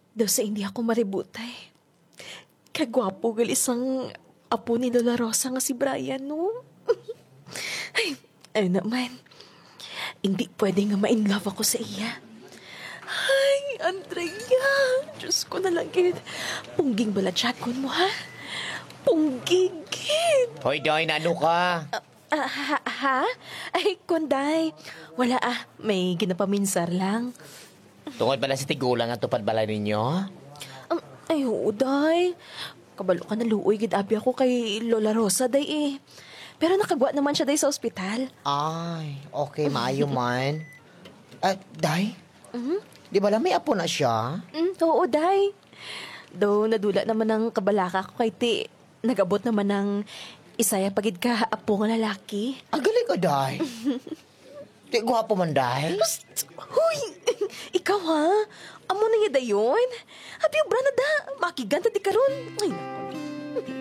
Daw sa hindi ako maributay. Kagwapo gal isang apo ni Lola Rosa nga si Brian, no? Ay naman. Hindi pwede nga ma-inlove ako sa iya. Ay, Andrea. Diyos ko na lang, kid. Pungging balatsakon mo, ha? Pungging, kid. Hoy, Day, ano ka? Ha? Ay, Konday. Wala may ginapaminsar lang. Tungod pala sa tigulang at tupad bala ninyo? Ay, oo, day. Kabalo ka na luoy, gid abi ako kay Lola Rosa, day eh. Pero nakagwa naman siya day sa ospital. Ay, okay, maayo man. Day? Di ba lang may apo na siya? Oo, day. Though nadula naman ng kabalaka ko kay ti, nagabot naman ng isaya pagid ka apo nga lalaki. Ang galing ka, Day. Di gwapo man, Day. Huy! Ikaw ha? Amo na yun dayon? Happy obra na da. Makiganta di karon. Ay, naku.